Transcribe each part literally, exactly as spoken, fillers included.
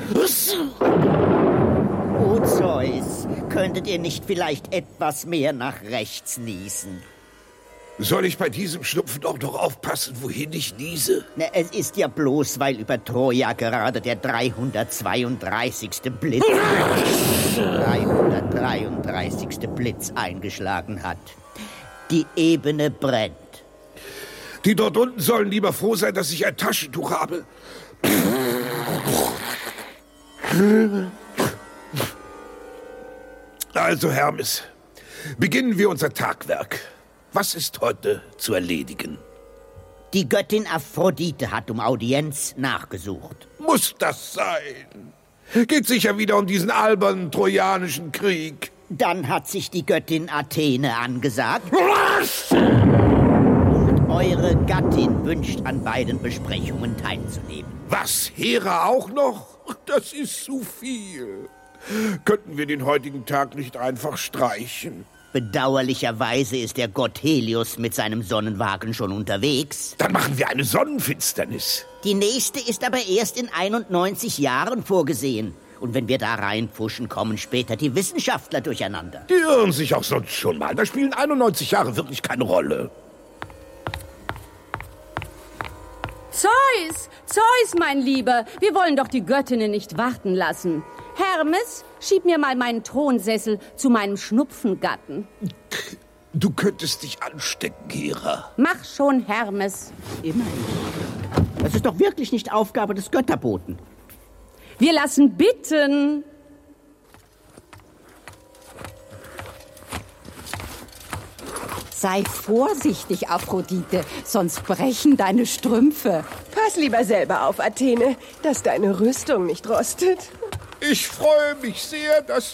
O Zeus, könntet ihr nicht vielleicht etwas mehr nach rechts niesen? Soll ich bei diesem Schnupfen auch noch aufpassen, wohin ich niese? Na, es ist ja bloß, weil über Troja gerade der dreihundertzweiunddreißigste Blitz... dreihundertdreiunddreißigste Blitz eingeschlagen hat. Die Ebene brennt. Die dort unten sollen lieber froh sein, dass ich ein Taschentuch habe. Also, Hermes, beginnen wir unser Tagwerk. Was ist heute zu erledigen? Die Göttin Aphrodite hat um Audienz nachgesucht. Muss das sein? Geht sicher wieder um diesen albernen trojanischen Krieg. Dann hat sich die Göttin Athene angesagt. Was? Und eure Gattin wünscht, an beiden Besprechungen teilzunehmen. Was, Hera auch noch? Das ist zu viel. Könnten wir den heutigen Tag nicht einfach streichen? Bedauerlicherweise ist der Gott Helios mit seinem Sonnenwagen schon unterwegs. Dann machen wir eine Sonnenfinsternis. Die nächste ist aber erst in einundneunzig Jahren vorgesehen. Und wenn wir da reinpfuschen, kommen später die Wissenschaftler durcheinander. Die irren sich auch sonst schon mal. Da spielen einundneunzig Jahre wirklich keine Rolle. Zeus! Zeus, mein Lieber! Wir wollen doch die Göttinnen nicht warten lassen. Hermes, schieb mir mal meinen Thronsessel zu meinem Schnupfengatten. Du könntest dich anstecken, Hera. Mach schon, Hermes. Immerhin. Das ist doch wirklich nicht Aufgabe des Götterboten. Wir lassen bitten. Sei vorsichtig, Aphrodite, sonst brechen deine Strümpfe. Pass lieber selber auf, Athene, dass deine Rüstung nicht rostet. Ich freue mich sehr, dass...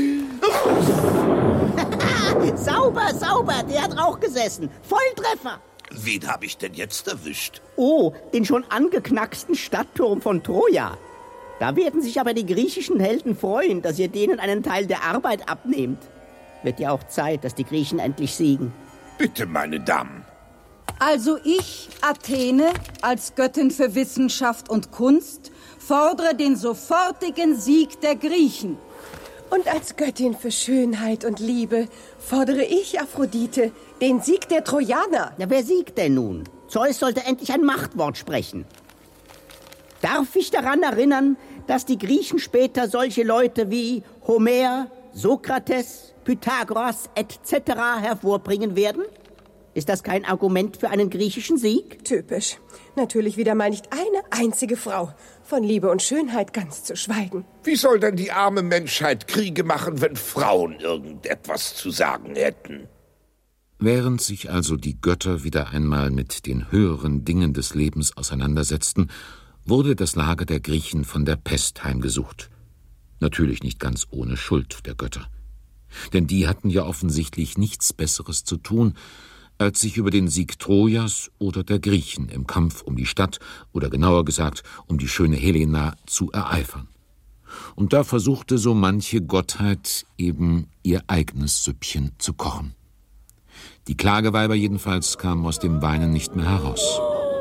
Sauber, sauber, der hat auch gesessen. Volltreffer. Wen habe ich denn jetzt erwischt? Oh, den schon angeknacksten Stadtturm von Troja. Da werden sich aber die griechischen Helden freuen, dass ihr denen einen Teil der Arbeit abnehmt. Wird ja auch Zeit, dass die Griechen endlich siegen. Bitte, meine Damen. Also ich, Athene, als Göttin für Wissenschaft und Kunst, fordere den sofortigen Sieg der Griechen. Und als Göttin für Schönheit und Liebe fordere ich, Aphrodite, den Sieg der Trojaner. Na, wer siegt denn nun? Zeus sollte endlich ein Machtwort sprechen. Darf ich daran erinnern, dass die Griechen später solche Leute wie Homer, Sokrates, Pythagoras et cetera hervorbringen werden? Ist das kein Argument für einen griechischen Sieg? Typisch. Natürlich wieder mal nicht eine einzige Frau. Von Liebe und Schönheit ganz zu schweigen. Wie soll denn die arme Menschheit Kriege machen, wenn Frauen irgendetwas zu sagen hätten? Während sich also die Götter wieder einmal mit den höheren Dingen des Lebens auseinandersetzten, wurde das Lager der Griechen von der Pest heimgesucht. Natürlich nicht ganz ohne Schuld der Götter. Denn die hatten ja offensichtlich nichts Besseres zu tun, als sich über den Sieg Trojas oder der Griechen im Kampf um die Stadt, oder genauer gesagt um die schöne Helena, zu ereifern. Und da versuchte so manche Gottheit eben ihr eigenes Süppchen zu kochen. Die Klageweiber jedenfalls kamen aus dem Weinen nicht mehr heraus.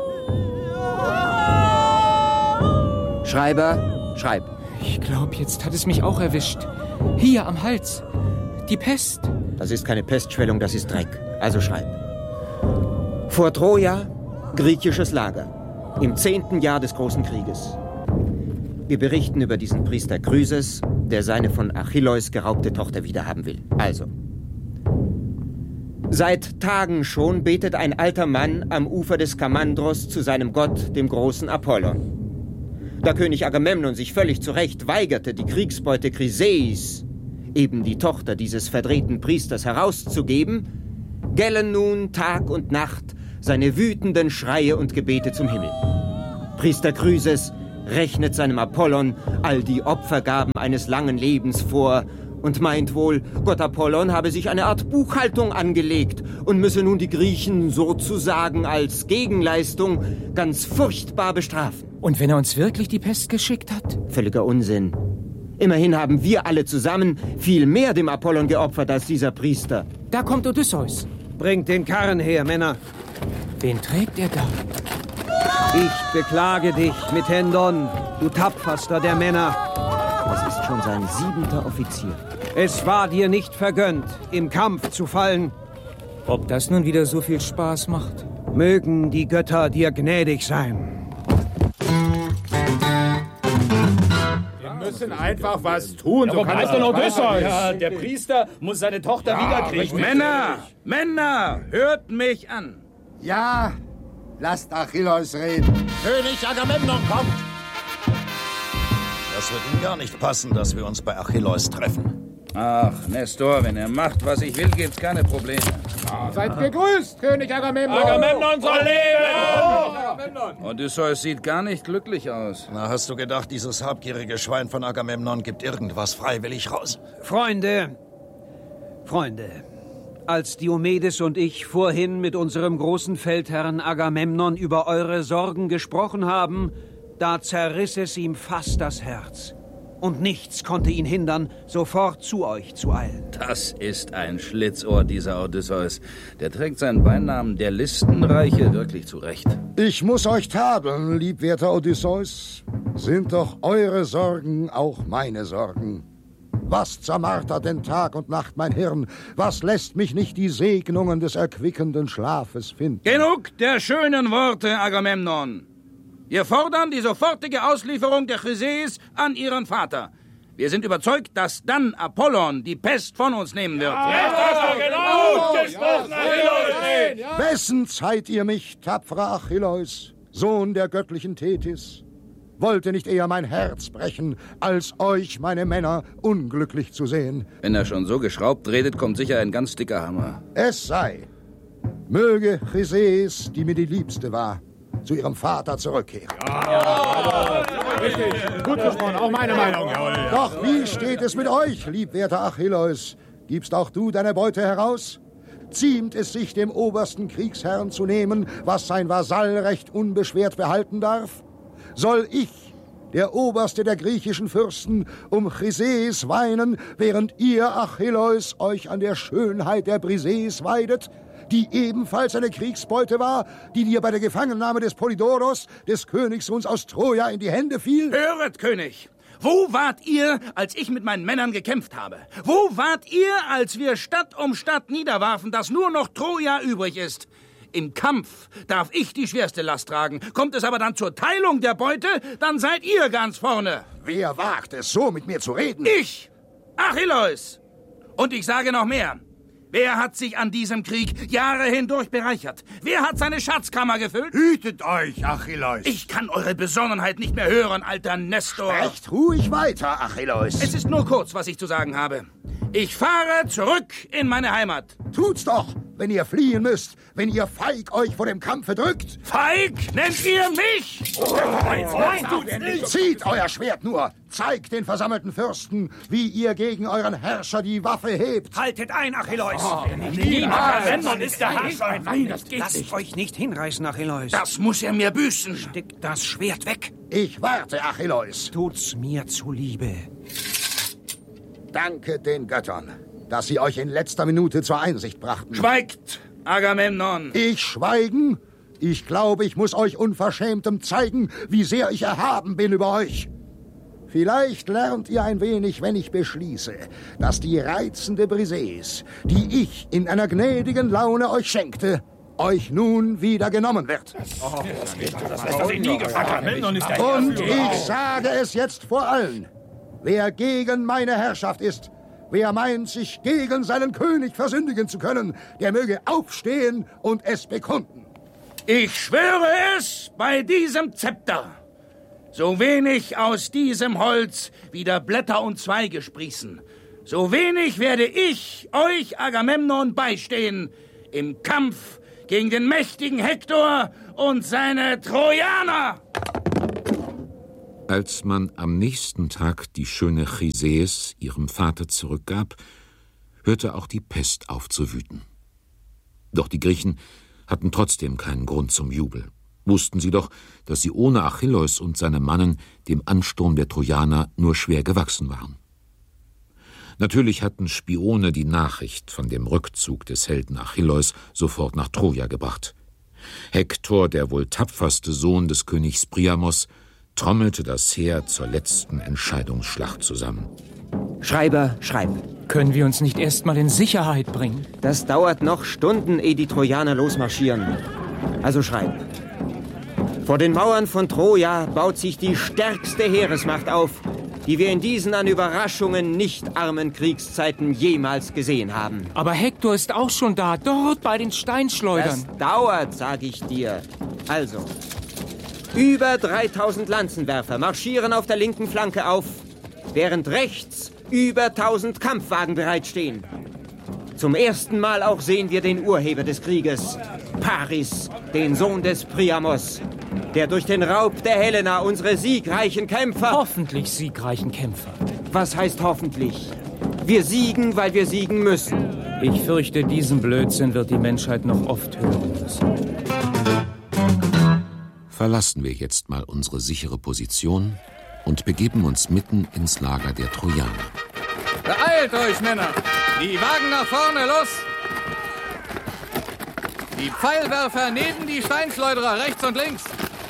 Schreiber, schreib. Ich glaube, jetzt hat es mich auch erwischt. Hier am Hals. Die Pest. Das ist keine Pestschwellung, das ist Dreck. Also schreib. Vor Troja, griechisches Lager. Im zehnten Jahr des großen Krieges. Wir berichten über diesen Priester Chryses, der seine von Achilleus geraubte Tochter wiederhaben will. Also. Seit Tagen schon betet ein alter Mann am Ufer des Skamandros zu seinem Gott, dem großen Apollon. Da König Agamemnon sich völlig zu Recht weigerte, die Kriegsbeute Chryseis, eben die Tochter dieses verdrehten Priesters, herauszugeben, gellen nun Tag und Nacht seine wütenden Schreie und Gebete zum Himmel. Priester Chryses rechnet seinem Apollon all die Opfergaben eines langen Lebens vor und meint wohl, Gott Apollon habe sich eine Art Buchhaltung angelegt und müsse nun die Griechen sozusagen als Gegenleistung ganz furchtbar bestrafen. Und wenn er uns wirklich die Pest geschickt hat? Völliger Unsinn. Immerhin haben wir alle zusammen viel mehr dem Apollon geopfert als dieser Priester. Da kommt Odysseus. Bringt den Karren her, Männer. Wen trägt er da? Ich beklage dich, Methendon. du tapferster der Männer. Das ist schon sein siebenter Offizier. Es war dir nicht vergönnt, im Kampf zu fallen. Ob das nun wieder so viel Spaß macht? Mögen die Götter dir gnädig sein. Wir müssen einfach was tun. Ja, so aber kann Meister Odysseus. Ja, der Priester muss seine Tochter ja, wiederkriegen. Männer, Männer, hört mich an. Ja, lasst Achilleus reden. König Agamemnon kommt. Das wird ihm gar nicht passen, dass wir uns bei Achilleus treffen. Ach, Nestor, wenn er macht, was ich will, gibt's keine Probleme. Ah, seid gegrüßt, König Agamemnon. Agamemnon soll leben! Oh. Odysseus sieht gar nicht glücklich aus. Na, hast du gedacht, dieses habgierige Schwein von Agamemnon gibt irgendwas freiwillig raus? Freunde, Freunde, als Diomedes und ich vorhin mit unserem großen Feldherrn Agamemnon über eure Sorgen gesprochen haben, da zerriss es ihm fast das Herz. Und nichts konnte ihn hindern, sofort zu euch zu eilen. Das ist ein Schlitzohr, dieser Odysseus. Der trägt seinen Beinamen der Listenreiche wirklich zurecht. Ich muss euch tadeln, liebwerter Odysseus. Sind doch eure Sorgen auch meine Sorgen. Was zermartert denn Tag und Nacht mein Hirn? Was lässt mich nicht die Segnungen des erquickenden Schlafes finden? Genug der schönen Worte, Agamemnon. Wir fordern die sofortige Auslieferung der Chryseis an ihren Vater. Wir sind überzeugt, dass dann Apollon die Pest von uns nehmen wird. Ja, ja, genau gesprochen, Achilleus! Ja. Wessen seid ihr mich, tapferer Achilleus, Sohn der göttlichen Thetis? Wollte nicht eher mein Herz brechen, als euch, meine Männer, unglücklich zu sehen? Wenn er schon so geschraubt redet, kommt sicher ein ganz dicker Hammer. Es sei. Möge Chryseis, die mir die Liebste war, zu ihrem Vater zurückkehren. Ja, ja. Richtig, gut gesprochen, auch meine Meinung. Doch wie steht es mit euch, liebwerter Achilleus? Gibst auch du deine Beute heraus? Ziemt es sich dem obersten Kriegsherrn zu nehmen, was sein Vasall recht unbeschwert behalten darf? Soll ich, der oberste der griechischen Fürsten, um Chryseis weinen, während ihr, Achilleus, euch an der Schönheit der Briseis weidet, die ebenfalls eine Kriegsbeute war, die dir bei der Gefangennahme des Polydoros, des Königssohns aus Troja, in die Hände fiel? Höret, König! Wo wart ihr, als ich mit meinen Männern gekämpft habe? Wo wart ihr, als wir Stadt um Stadt niederwarfen, dass nur noch Troja übrig ist? Im Kampf darf ich die schwerste Last tragen. Kommt es aber dann zur Teilung der Beute, dann seid ihr ganz vorne. Wer wagt es, so mit mir zu reden? Ich, Achilleus. Und ich sage noch mehr. Wer hat sich an diesem Krieg Jahre hindurch bereichert? Wer hat seine Schatzkammer gefüllt? Hütet euch, Achilleus! Ich kann eure Besonnenheit nicht mehr hören, alter Nestor. Sprecht ruhig weiter, Achilleus. Es ist nur kurz, was ich zu sagen habe. Ich fahre zurück in meine Heimat. Tut's doch, wenn ihr fliehen müsst, wenn ihr feig euch vor dem Kampfe drückt. Feig? Nennt ihr mich? Oh, nein, nein, nein, nicht. Zieht euer Schwert nur. Zeigt den versammelten Fürsten, wie ihr gegen euren Herrscher die Waffe hebt. Haltet ein, Achilleus. Oh, Agamemnon ist der Herrscher. Nein, das geht Lasst nicht. euch nicht hinreißen, Achilleus. Das muss er mir büßen. Steckt das Schwert weg. Ich warte, Achilleus. Tut's mir zuliebe. Danke den Göttern, dass sie euch in letzter Minute zur Einsicht brachten. Schweigt, Agamemnon. Ich schweigen? Ich glaube, ich muss euch Unverschämtem zeigen, wie sehr ich erhaben bin über euch. Vielleicht lernt ihr ein wenig, wenn ich beschließe, dass die reizende Briseis, die ich in einer gnädigen Laune euch schenkte, euch nun wieder genommen wird. Oh, das geht das das ich nie gefragt. Und ich sage es jetzt vor allen. Wer gegen meine Herrschaft ist, wer meint, sich gegen seinen König versündigen zu können, der möge aufstehen und es bekunden. Ich schwöre es bei diesem Zepter. So wenig aus diesem Holz wieder Blätter und Zweige sprießen, so wenig werde ich euch, Agamemnon, beistehen im Kampf gegen den mächtigen Hektor und seine Trojaner. Als man am nächsten Tag die schöne Chryseis ihrem Vater zurückgab, hörte auch die Pest auf zu wüten. Doch die Griechen hatten trotzdem keinen Grund zum Jubel. Wussten sie doch, dass sie ohne Achilleus und seine Mannen dem Ansturm der Trojaner nur schwer gewachsen waren. Natürlich hatten Spione die Nachricht von dem Rückzug des Helden Achilleus sofort nach Troja gebracht. Hektor, der wohl tapferste Sohn des Königs Priamos, trommelte das Heer zur letzten Entscheidungsschlacht zusammen. Schreiber, schreib. Können wir uns nicht erst mal in Sicherheit bringen? Das dauert noch Stunden, ehe die Trojaner losmarschieren. Also schreib. Vor den Mauern von Troja baut sich die stärkste Heeresmacht auf, die wir in diesen an Überraschungen nicht armen Kriegszeiten jemals gesehen haben. Aber Hektor ist auch schon da, dort bei den Steinschleudern. Das dauert, sag ich dir. Also, über dreitausend Lanzenwerfer marschieren auf der linken Flanke auf, während rechts über tausend Kampfwagen bereitstehen. Zum ersten Mal auch sehen wir den Urheber des Krieges, Paris, den Sohn des Priamos, der durch den Raub der Helena unsere siegreichen Kämpfer... Hoffentlich siegreichen Kämpfer. Was heißt hoffentlich? Wir siegen, weil wir siegen müssen. Ich fürchte, diesen Blödsinn wird die Menschheit noch oft hören müssen. Verlassen wir jetzt mal unsere sichere Position und begeben uns mitten ins Lager der Trojaner. Beeilt euch, Männer! Die Wagen nach vorne, los! Die Pfeilwerfer neben die Steinschleuderer, rechts und links!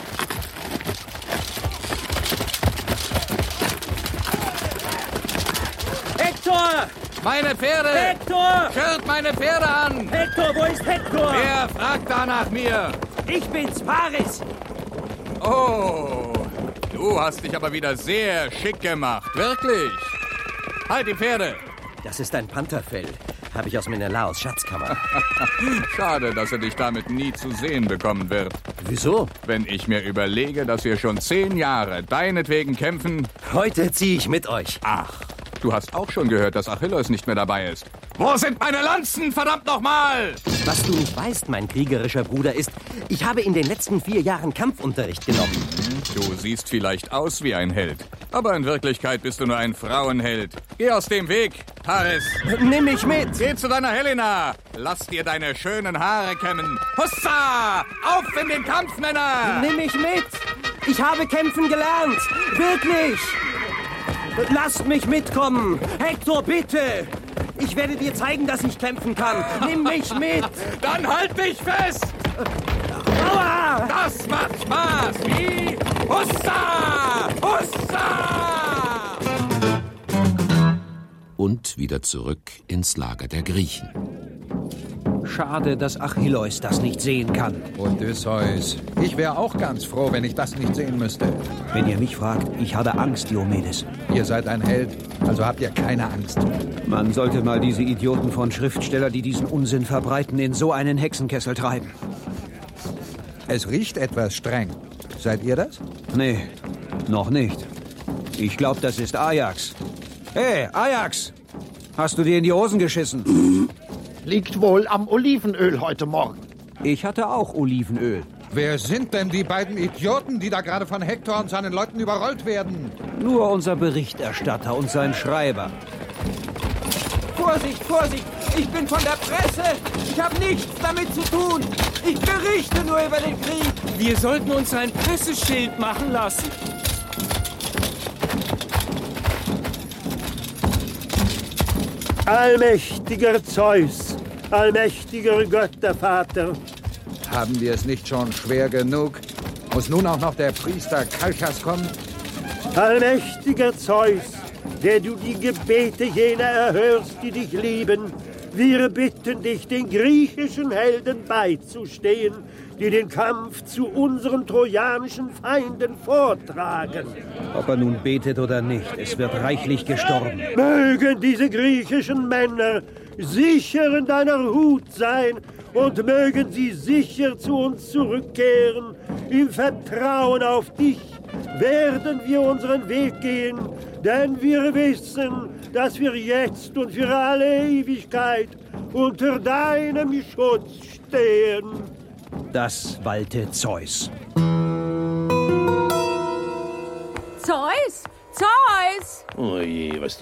Hektor! Meine Pferde! Hektor! Schirrt meine Pferde an! Hektor, wo ist Hektor? Wer fragt da nach mir? Ich bin's, Paris! Oh, du hast dich aber wieder sehr schick gemacht, wirklich. Halt die Pferde! Das ist ein Pantherfell. Habe ich aus Menelaos Schatzkammer. Schade, dass er dich damit nie zu sehen bekommen wird. Wieso? Wenn ich mir überlege, dass wir schon zehn Jahre deinetwegen kämpfen... Heute ziehe ich mit euch. Ach, du hast auch schon gehört, dass Achilleus nicht mehr dabei ist. Wo sind meine Lanzen, verdammt nochmal? Was du nicht weißt, mein kriegerischer Bruder, ist, ich habe in den letzten vier Jahren Kampfunterricht genommen. Du siehst vielleicht aus wie ein Held, aber in Wirklichkeit bist du nur ein Frauenheld. Geh aus dem Weg, Paris. Nimm mich mit. Geh zu deiner Helena. Lass dir deine schönen Haare kämmen. Hussa! Auf in den Kampf, Männer! Nimm mich mit. Ich habe kämpfen gelernt. Wirklich. Lasst mich mitkommen. Hektor, bitte. Ich werde dir zeigen, dass ich kämpfen kann. Nimm mich mit. Dann halt mich fest. Aua! Das macht Spaß. Wie? Hussa! Hussa! Und wieder zurück ins Lager der Griechen. Schade, dass Achilleus das nicht sehen kann. Odysseus, ich wäre auch ganz froh, wenn ich das nicht sehen müsste. Wenn ihr mich fragt, ich habe Angst, Diomedes. Ihr seid ein Held, also habt ihr keine Angst. Man sollte mal diese Idioten von Schriftsteller, die diesen Unsinn verbreiten, in so einen Hexenkessel treiben. Es riecht etwas streng. Seid ihr das? Nee, noch nicht. Ich glaube, das ist Ajax. Hey, Ajax! Hast du dir in die Hosen geschissen? Liegt wohl am Olivenöl heute Morgen. Ich hatte auch Olivenöl. Wer sind denn die beiden Idioten, die da gerade von Hektor und seinen Leuten überrollt werden? Nur unser Berichterstatter und sein Schreiber. Vorsicht, Vorsicht! Ich bin von der Presse! Ich habe nichts damit zu tun! Ich berichte nur über den Krieg! Wir sollten uns ein Presseschild machen lassen. Allmächtiger Zeus, allmächtiger Göttervater. Haben wir es nicht schon schwer genug? Muss nun auch noch der Priester Kalchas kommen? Allmächtiger Zeus, der du die Gebete jener erhörst, die dich lieben, wir bitten dich, den griechischen Helden beizustehen, die den Kampf zu unseren trojanischen Feinden vortragen. Ob er nun betet oder nicht, es wird reichlich gestorben. Mögen diese griechischen Männer sicher in deiner Hut sein und mögen sie sicher zu uns zurückkehren. Im Vertrauen auf dich werden wir unseren Weg gehen, denn wir wissen, dass wir jetzt und für alle Ewigkeit unter deinem Schutz stehen. Das walte Zeus. Zeus? Zeus! Oh je, was